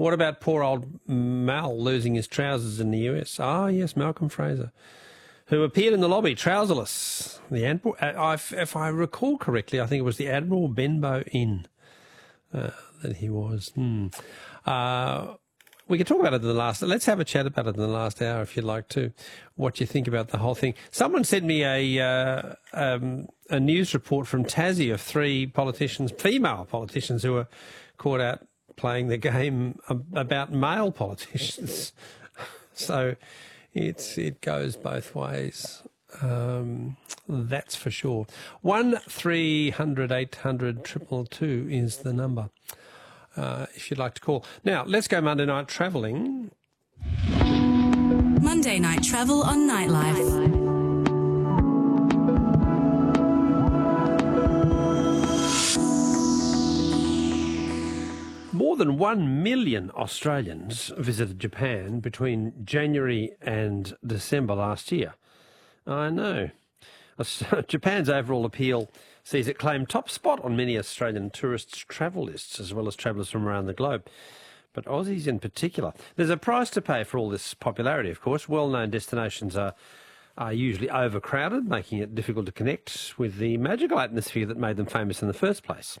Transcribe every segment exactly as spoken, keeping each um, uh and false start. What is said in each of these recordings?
What about poor old Mal losing his trousers in the U S? Ah, yes, Malcolm Fraser, who appeared in the lobby trouserless. The Admiral, uh, if I recall correctly, I think it was the Admiral Benbow Inn uh, that he was. Hmm. Uh, we could talk about it in the last... Let's have a chat about it in the last hour, if you'd like to, what you think about the whole thing. Someone sent me a uh, um, a news report from Tassie of three politicians, female politicians, who were caught out playing the game about male politicians. So it's it goes both ways. Um, that's for sure. One three hundred eight hundred triple two is the number. Uh, if you'd like to call. Now, let's go Monday night travelling. Monday night travel on Nightlife. More than one million Australians visited Japan between January and December last year. I know. Japan's overall appeal sees it claim top spot on many Australian tourists' travel lists, as well as travellers from around the globe. But Aussies in particular. There's a price to pay for all this popularity, of course. Well-known destinations are, are usually overcrowded, making it difficult to connect with the magical atmosphere that made them famous in the first place.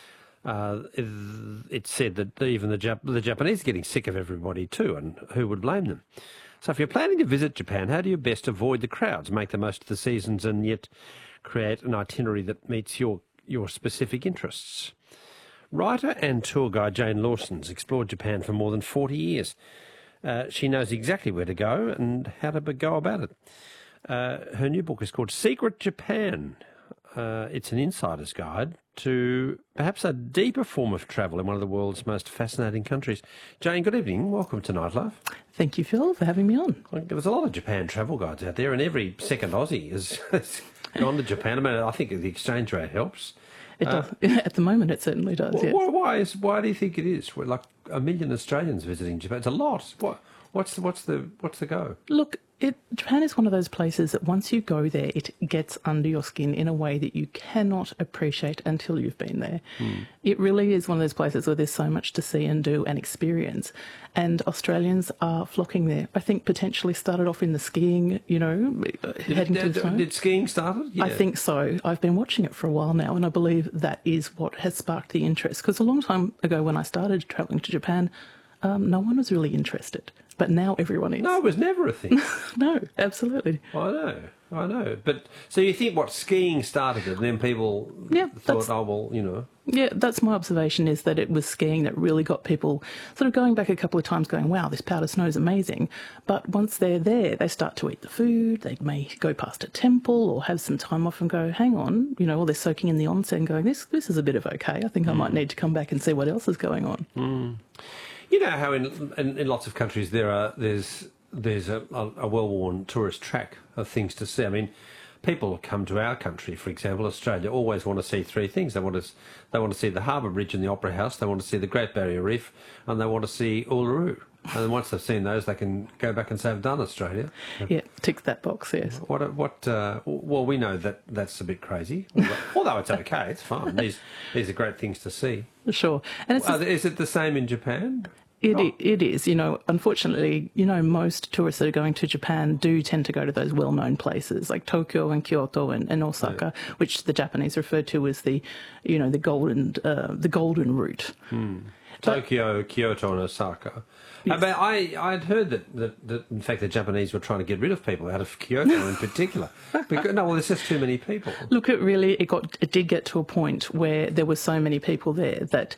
Uh, it, it's said that even the, Jap- the Japanese are getting sick of everybody too, and who would blame them? So if you're planning to visit Japan, how do you best avoid the crowds, make the most of the seasons, and yet create an itinerary that meets your, your specific interests? Writer and tour guide Jane Lawson's explored Japan for more than forty years. Uh, she knows exactly where to go and how to go about it. Uh, her new book is called Secret Japan. Uh, it's an insider's guide to perhaps a deeper form of travel in one of the world's most fascinating countries. Jane, good evening. Welcome to Nightlife. Thank you, Phil, for having me on. There's a lot of Japan travel guides out there, and every second Aussie has gone to Japan. I mean, I think the exchange rate helps. It does. Uh, At the moment, it certainly does, why, yes. Why, is, why do you think it is? We're like a million Australians visiting Japan. It's a lot. What, what's, the, what's, the, what's the go? Look, it, Japan is one of those places that once you go there, it gets under your skin in a way that you cannot appreciate until you've been there. Mm. It really is one of those places where there's so much to see and do and experience. And Australians are flocking there. I think potentially started off in the skiing, you know, heading did, to the Did skiing start? Yeah. I think so. I've been watching it for a while now, and I believe that is what has sparked the interest. Because a long time ago when I started travelling to Japan, um, no one was really interested. But now everyone is. No, it was never a thing. No, absolutely. I know, I know. But so you think what, skiing started it, and then people yeah, thought, oh, well, you know. Yeah, that's my observation, is that it was skiing that really got people sort of going back a couple of times going, wow, this powder snow is amazing. But once they're there, they start to eat the food, they may go past a temple or have some time off and go, hang on, you know, or they're soaking in the onsen going, this this is a bit of okay. I think mm. I might need to come back and see what else is going on. Mm. You know how in, in in lots of countries there are there's there's a, a, a well-worn tourist track of things to see. I mean, people come to our country, for example, Australia, always want to see three things. They want to they want to see the Harbour Bridge and the Opera House. They want to see the Great Barrier Reef, and they want to see Uluru. And then once they've seen those, they can go back and say, "I've done Australia." Yeah, tick that box. Yes. What? What? Uh, well, we know that that's a bit crazy, although, although it's okay. It's fine. These these are great things to see. Sure. And it's uh, is it the same in Japan? It, oh. it is. You know, unfortunately, you know, most tourists that are going to Japan do tend to go to those well-known places like Tokyo and Kyoto and, and Osaka, yeah. which the Japanese refer to as the, you know, the golden, uh, the golden route. Hmm. Tokyo, but, Kyoto, and Osaka. Yes. Uh, but I, I'd heard that, that, that, in fact, the Japanese were trying to get rid of people out of Kyoto in particular. Because, no, well, there's just too many people. Look, it really, it got, it did get to a point where there were so many people there that.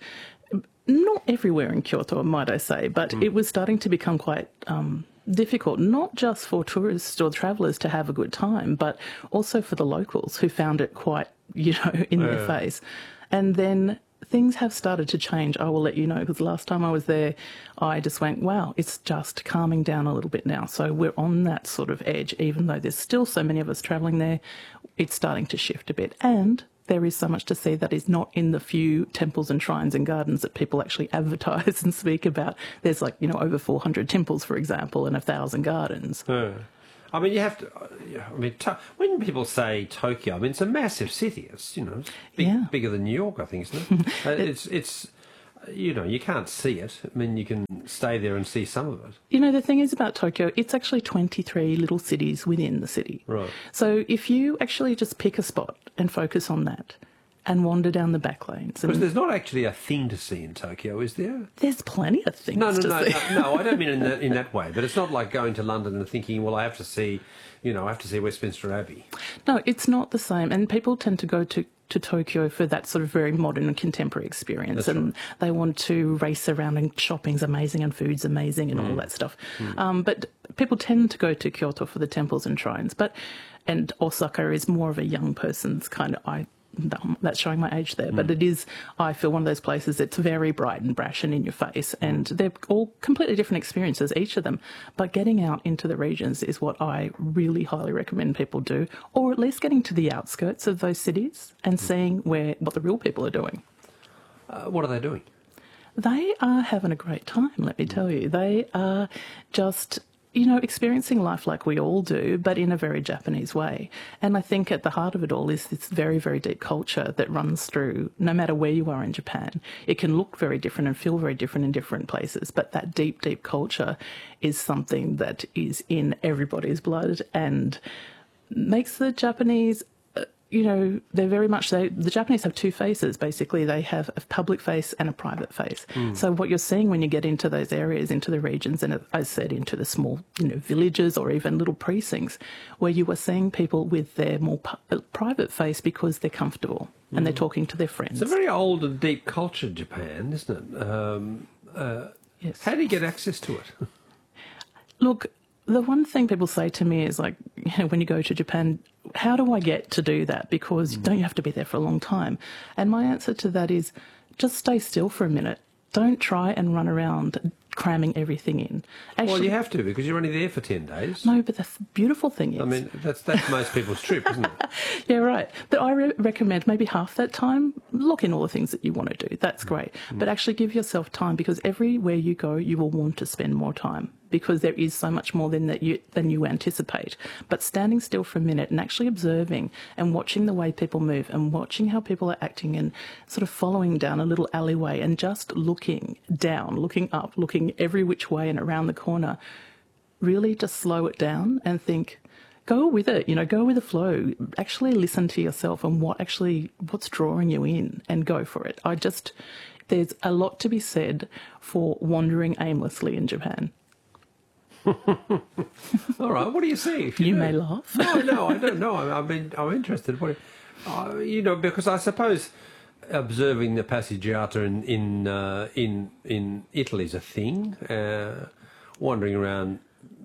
Not everywhere in Kyoto, might I say, but mm. it was starting to become quite um, difficult, not just for tourists or travellers to have a good time, but also for the locals who found it quite, you know, in yeah. their face. And then things have started to change. I will let you know, because last time I was there, I just went, wow, it's just calming down a little bit now. So we're on that sort of edge, even though there's still so many of us travelling there, it's starting to shift a bit. And there is so much to see that is not in the few temples and shrines and gardens that people actually advertise and speak about. There's like, you know, over four hundred temples, for example, and a thousand gardens. Yeah. I mean, you have to, I mean, to, when people say Tokyo, I mean, it's a massive city. It's, you know, it's big, yeah. bigger than New York, I think, isn't it? uh, it's, it's, you know, you can't see it. I mean, you can stay there and see some of it. You know, the thing is about Tokyo, it's actually twenty-three little cities within the city. Right. So if you actually just pick a spot and focus on that and wander down the back lanes. Because And there's not actually a thing to see in Tokyo, is there? there's plenty of things No, no, to no, see. no, no. I don't mean in that, in that way. But it's not like going to London and thinking, well, I have to see, you know, I have to see Westminster Abbey. No, it's not the same. And people tend to go to, to Tokyo for that sort of very modern and contemporary experience. That's and right. they want to race around and shopping's amazing and food's amazing and all that stuff. Um, but people tend to go to Kyoto for the temples and shrines. But and Osaka is more of a young person's kind of... I, that's showing my age there, but it is, I feel, one of those places that's very bright and brash and in your face, and they're all completely different experiences, each of them. But getting out into the regions is what I really highly recommend people do, or at least getting to the outskirts of those cities and seeing where what the real people are doing. Uh, what are they doing? They are having a great time, let me tell you. They are just, you know, experiencing life like we all do, but in a very Japanese way. And I think at the heart of it all is this very, very deep culture that runs through, no matter where you are in Japan. It can look very different and feel very different in different places, but that deep, deep culture is something that is in everybody's blood and makes the Japanese... You know, they're very much, they, the Japanese have two faces, basically. They have a public face and a private face. Mm. So what you're seeing when you get into those areas, into the regions, and as I said, into the small, you know, villages or even little precincts, where you are seeing people with their more pu- private face because they're comfortable mm. and they're talking to their friends. It's a very old and deep culture, Japan, isn't it? Um, uh, yes. How do you get access to it? Look, the one thing people say to me is like, you know, when you go to Japan, how do I get to do that? Because mm. don't you have to be there for a long time? And my answer to that is just stay still for a minute. Don't try and run around cramming everything in. Actually, well, you have to because you're only there for ten days. No, but the beautiful thing is... I mean, that's that's most people's trip, isn't it? Yeah, right. But I re- recommend maybe half that time, lock in all the things that you want to do. That's great. Mm. But actually give yourself time, because everywhere you go, you will want to spend more time, because there is so much more than that you than you anticipate. But standing still for a minute and actually observing and watching the way people move and watching how people are acting and sort of following down a little alleyway and just looking down, looking up, looking every which way and around the corner, really just slow it down and think, go with it, you know, go with the flow. Actually listen to yourself and what actually, what's drawing you in, and go for it. I just, there's a lot to be said for wandering aimlessly in Japan. All right, what do you see? If you You do? may laugh. No, no, I don't know. I mean, I'm interested. What, uh, you know, because I suppose observing the Passeggiata in in uh, in in Italy is a thing. Uh, wandering around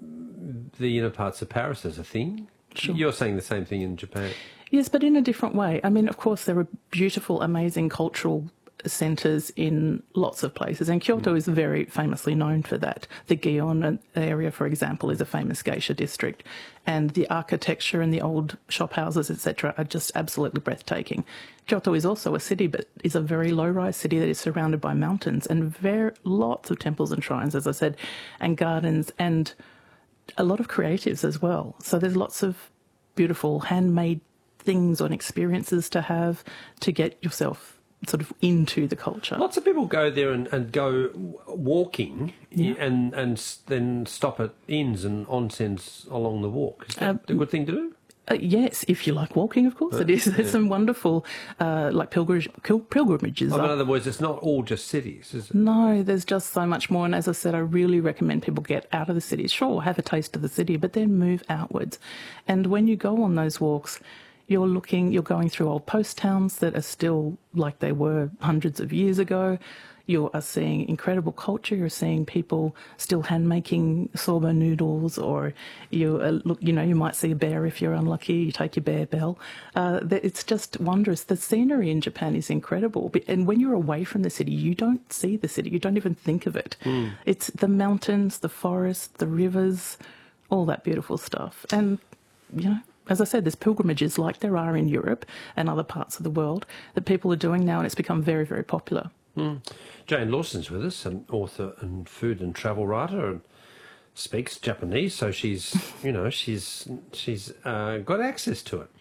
the inner parts of Paris is a thing. Sure. You're saying the same thing in Japan. Yes, but in a different way. I mean, of course, there are beautiful, amazing cultural centres in lots of places, and Kyoto mm. is very famously known for that. The Gion area, for example, is a famous geisha district, and the architecture and the old shop houses, et cetera, are just absolutely breathtaking. Kyoto is also a city, but is a very low-rise city that is surrounded by mountains and very lots of temples and shrines, as I said, and gardens, and a lot of creatives as well. So there's lots of beautiful handmade things and experiences to have to get yourself sort of into the culture. Lots of people go there and, and go walking Yeah. and and s- then stop at inns and onsens along the walk. Is that Um, a good thing to do? Uh, yes, if you like walking, of course it is. There's some wonderful uh, like pilgrimage, pil- pilgrimages. Oh, in up. other words, it's not all just cities, is it? No, there's just so much more. And as I said, I really recommend people get out of the city. Sure, have a taste of the city, but then move outwards. And when you go on those walks, you're looking, you're going through old post towns that are still like they were hundreds of years ago. You are seeing incredible culture. You're seeing people still hand making soba noodles, or you uh, look, you know, you might see a bear if you're unlucky. You take your bear bell. Uh, it's just wondrous. The scenery in Japan is incredible. And when you're away from the city, you don't see the city. You don't even think of it. Mm. It's the mountains, the forests, the rivers, all that beautiful stuff. And, you know, as I said, there's pilgrimages like there are in Europe and other parts of the world that people are doing now, and it's become very, very popular. Mm. Jane Lawson's with us, an author and food and travel writer, and speaks Japanese, so she's, you know, she's she's uh, got access to it.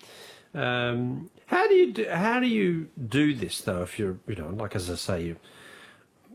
Um, how do you do, how do you do this though? If you're, you know, like as I say, you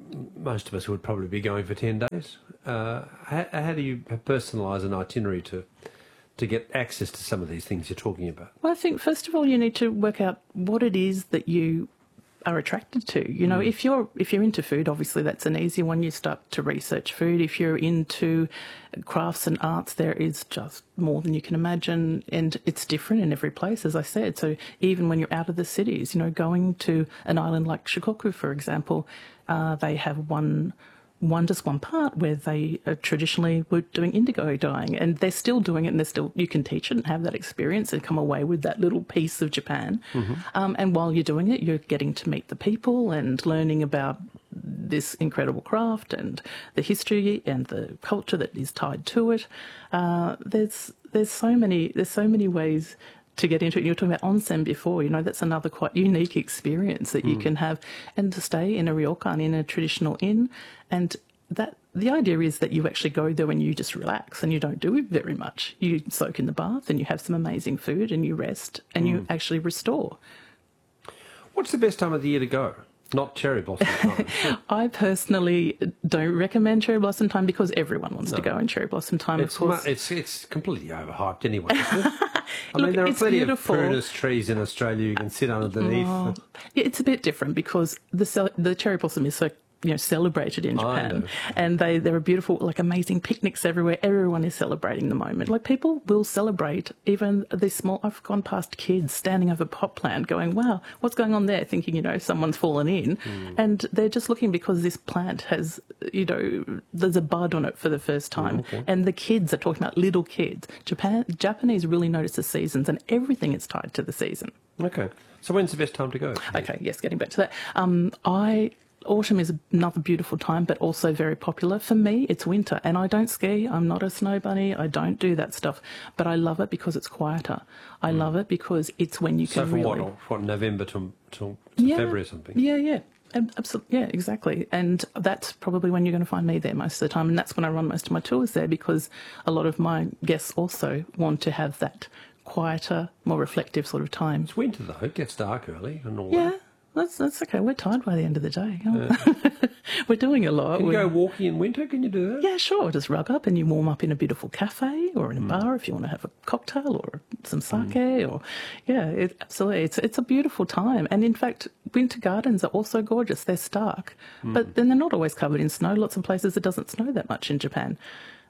most of us would probably be going for ten days. Uh, how, how do you personalise an itinerary to to get access to some of these things you're talking about? Well, I think first of all you need to work out what it is that you are attracted to. You know, mm. if you're if you're into food, obviously that's an easy one. You start to research food. If you're into crafts and arts, there is just more than you can imagine, and it's different in every place, as I said. So even when you're out of the cities, you know, going to an island like Shikoku, for example, uh, they have one. One just one part where they uh, traditionally were doing indigo dyeing, and they're still doing it, and they're still you can teach it and have that experience and come away with that little piece of Japan. Mm-hmm. Um, and while you're doing it, you're getting to meet the people and learning about this incredible craft and the history and the culture that is tied to it. Uh, there's there's so many there's so many ways to get into it. You were talking about onsen before, you know, that's another quite unique experience that you mm. can have, and to stay in a ryokan, in a traditional inn. And that the idea is that you actually go there and you just relax and you don't do very much. You soak in the bath and you have some amazing food and you rest and mm. you actually restore. What's the best time of the year to go? Not cherry blossom time. I personally don't recommend cherry blossom time because everyone wants no. to go in cherry blossom time, it's of course. Mu- it's, it's completely overhyped anyway, isn't it? I Look, mean, there are plenty beautiful. of prunus trees in Australia you can sit underneath. Oh, it's a bit different because the cel- the cherry blossom is so you know celebrated in Japan, and they there are beautiful, like amazing picnics everywhere. Everyone is celebrating the moment. Like people will celebrate even the small. I've gone past kids standing over a pot plant, going, "Wow, what's going on there?" Thinking you know someone's fallen in, mm. and they're just looking because this plant has you know there's a bud on it for the first time, mm, okay. and the kids are talking about little kids. Japan Japanese really notice the seasons, and everything is tied to the season. Okay, so when's the best time to go? Okay, yes, getting back to that, um, I. Autumn is another beautiful time, but also very popular. For me, it's winter, and I don't ski. I'm not a snow bunny. I don't do that stuff, but I love it because it's quieter. I mm. love it because it's when you can so from really... what, what, November to, to, to yeah, February or something? Yeah, yeah. Absolutely, yeah, exactly. And that's probably when you're going to find me there most of the time, and that's when I run most of my tours there because a lot of my guests also want to have that quieter, more reflective sort of time. It's winter, though. It gets dark early and all yeah. that. That's that's okay. We're tired by the end of the day. Uh, We're doing a lot. Can you We're, go walking in winter? Can you do that? Yeah, sure. Just rug up and you warm up in a beautiful cafe or in a mm. bar if you want to have a cocktail or some sake. Mm. Or yeah, it, absolutely. It's it's a beautiful time. And in fact, winter gardens are also gorgeous. They're stark, mm. but then they're not always covered in snow. Lots of places it doesn't snow that much in Japan.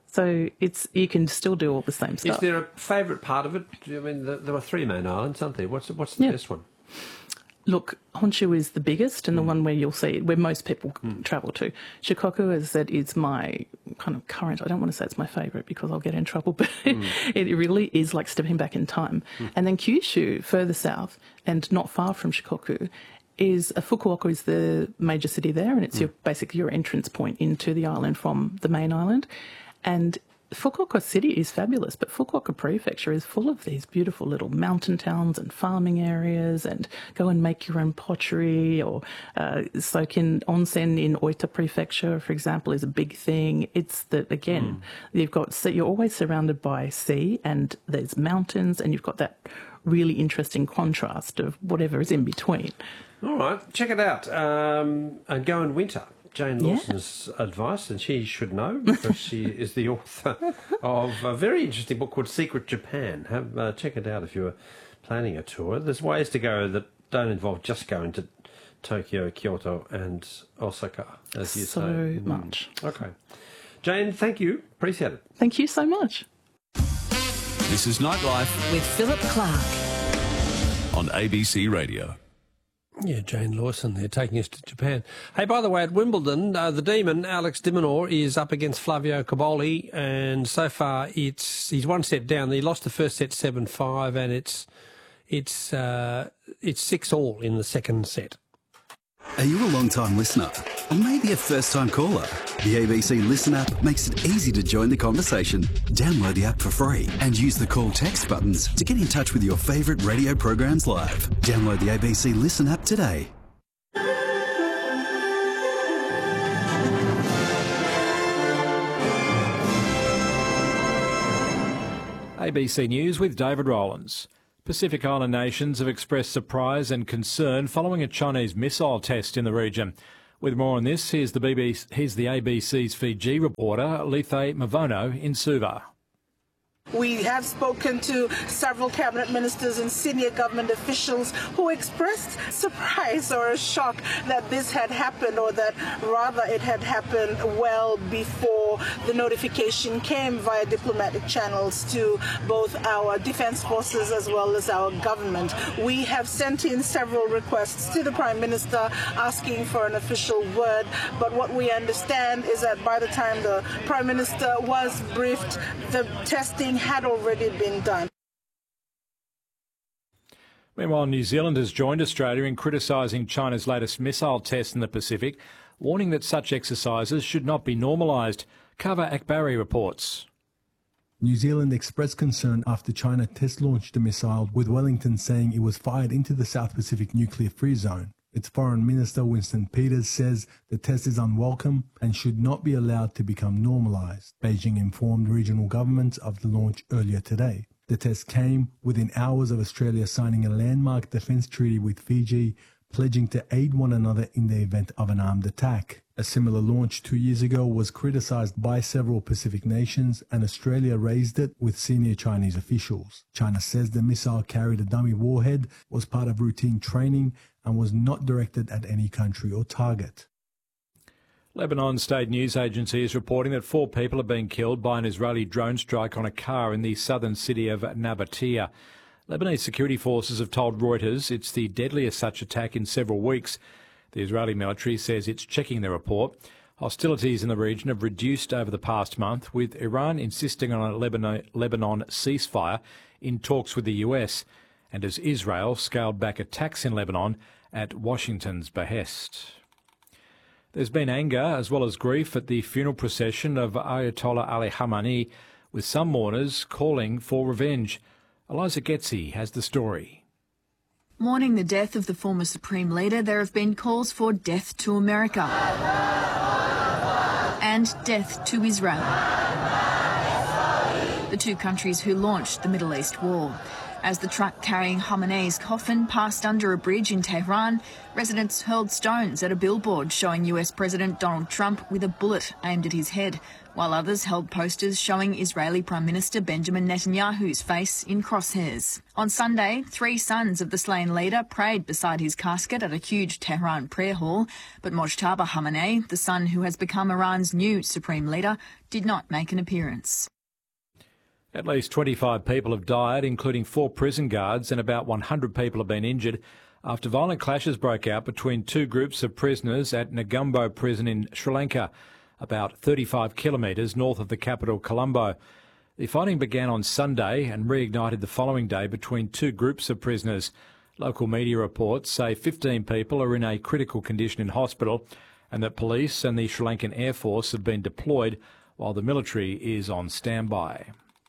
So it's you can still do all the same stuff. Is there a favourite part of it? I mean, the, there are three main islands, aren't there? What's what's the yeah. best one? Look, Honshu is the biggest and mm. the one where you'll see, where most people mm. travel to. Shikoku, as I said, is my kind of current, I don't want to say it's my favourite because I'll get in trouble, but mm. it really is like stepping back in time. Mm. And then Kyushu, further south and not far from Shikoku, is uh, Fukuoka is the major city there, and it's mm. your basically your entrance point into the island from the main island. And Fukuoka City is fabulous, but Fukuoka Prefecture is full of these beautiful little mountain towns and farming areas, and go and make your own pottery or uh, soak in onsen in Oita Prefecture, for example, is a big thing. It's the, again, mm. you've got, so you're always surrounded by sea and there's mountains, and you've got that really interesting contrast of whatever is in between. All right, check it out um, and go in winter. Jane Lawson's yeah. advice, and she should know because she is the author of a very interesting book called Secret Japan. Have uh, check it out if you're planning a tour. There's ways to go that don't involve just going to Tokyo, Kyoto and Osaka, as you so say. So much. Mm. Okay. Jane, thank you. Appreciate it. Thank you so much. This is Nightlife with Philip Clark on A B C Radio. Yeah, Jane Lawson, they're taking us to Japan. Hey, by the way, at Wimbledon, uh, the Demon, Alex de Minaur, is up against Flavio Cobolli, and so far it's he's one set down. He lost the first set seven five, and it's it's uh, it's six all in the second set. Are you a long-time listener? Or maybe a first-time caller? The A B C Listen app makes it easy to join the conversation. Download the app for free and use the call text buttons to get in touch with your favourite radio programs live. Download the A B C Listen app today. A B C News with David Rowlands. Pacific Island nations have expressed surprise and concern following a Chinese missile test in the region. With more on this, here's the, B B C, here's the A B C's Fiji reporter, Lethe Mavono in Suva. We have spoken to several cabinet ministers and senior government officials who expressed surprise or a shock that this had happened, or that rather it had happened well before the notification came via diplomatic channels to both our defence forces as well as our government. We have sent in several requests to the Prime Minister asking for an official word, but what we understand is that by the time the Prime Minister was briefed, the testing had already been done. Meanwhile, New Zealand has joined Australia in criticising China's latest missile test in the Pacific, warning that such exercises should not be normalised. Kava Akbari reports. New Zealand expressed concern after China test-launched a missile, with Wellington saying it was fired into the South Pacific nuclear-free zone. Its Foreign Minister Winston Peters says the test is unwelcome and should not be allowed to become normalised. Beijing informed regional governments of the launch earlier today. The test came within hours of Australia signing a landmark defence treaty with Fiji, pledging to aid one another in the event of an armed attack. A similar launch two years ago was criticised by several Pacific nations, and Australia raised it with senior Chinese officials. China says the missile carried a dummy warhead, was part of routine training, and was not directed at any country or target. Lebanon State News Agency is reporting that four people have been killed by an Israeli drone strike on a car in the southern city of Nabatea. Lebanese security forces have told Reuters it's the deadliest such attack in several weeks. The Israeli military says it's checking the report. Hostilities in the region have reduced over the past month, with Iran insisting on a Lebanon, Lebanon ceasefire in talks with the U S, and as Israel scaled back attacks in Lebanon at Washington's behest. There's been anger as well as grief at the funeral procession of Ayatollah Ali Khamenei, with some mourners calling for revenge. Eliza Getzi has the story. Mourning the death of the former Supreme Leader, there have been calls for death to America and death to Israel, the two countries who launched the Middle East war. As the truck carrying Khamenei's coffin passed under a bridge in Tehran, residents hurled stones at a billboard showing U S President Donald Trump with a bullet aimed at his head, while others held posters showing Israeli Prime Minister Benjamin Netanyahu's face in crosshairs. On Sunday, three sons of the slain leader prayed beside his casket at a huge Tehran prayer hall, but Mojtaba Khamenei, the son who has become Iran's new Supreme Leader, did not make an appearance. At least twenty-five people have died, including four prison guards, and about one hundred people have been injured after violent clashes broke out between two groups of prisoners at Negombo prison in Sri Lanka, about thirty-five kilometres north of the capital, Colombo. The fighting began on Sunday and reignited the following day between two groups of prisoners. Local media reports say fifteen people are in a critical condition in hospital, and that police and the Sri Lankan Air Force have been deployed while the military is on standby.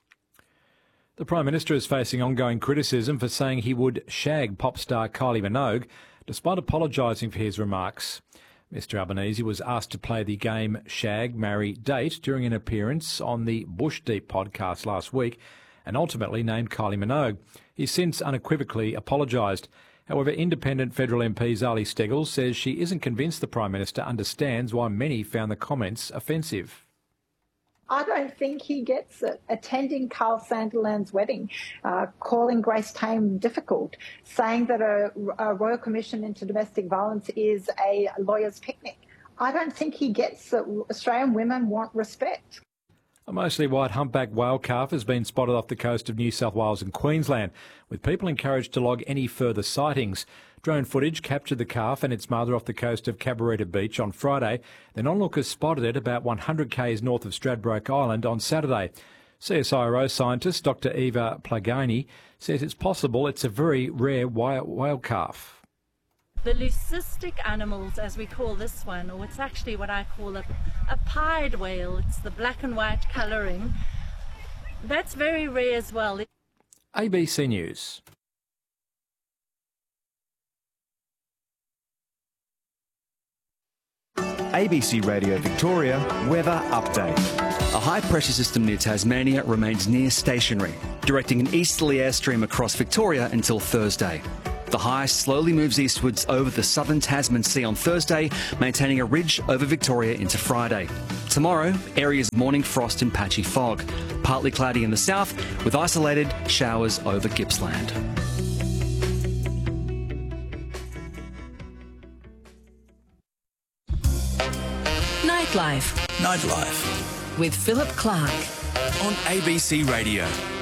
The Prime Minister is facing ongoing criticism for saying he would shag pop star Kylie Minogue, despite apologising for his remarks. Mister Albanese was asked to play the game Shag, Marry, Date during an appearance on the Bush Deep podcast last week, and ultimately named Kylie Minogue. He's since unequivocally apologised. However, independent federal M P Zali Steggall says she isn't convinced the Prime Minister understands why many found the comments offensive. I don't think he gets it. Attending Carl Sanderland's wedding, uh, calling Grace Tame difficult, saying that a, a Royal Commission into Domestic Violence is a lawyer's picnic. I don't think he gets that Australian women want respect. A mostly white humpback whale calf has been spotted off the coast of New South Wales and Queensland, with people encouraged to log any further sightings. Drone footage captured the calf and its mother off the coast of Cabarita Beach on Friday. Then onlookers spotted it about one hundred k's north of Stradbroke Island on Saturday. C S I R O scientist Doctor Eva Plagani says it's possible it's a very rare whale calf. The leucistic animals, as we call this one, or it's actually what I call a, a pied whale, it's the black and white colouring, that's very rare as well. A B C News. A B C Radio Victoria weather update. A high-pressure system near Tasmania remains near stationary, directing an easterly airstream across Victoria until Thursday. The high slowly moves eastwards over the southern Tasman Sea on Thursday, maintaining a ridge over Victoria into Friday. Tomorrow, areas of morning frost and patchy fog. Partly cloudy in the south, with isolated showers over Gippsland. Nightlife Nightlife with Philip Clark on A B C Radio.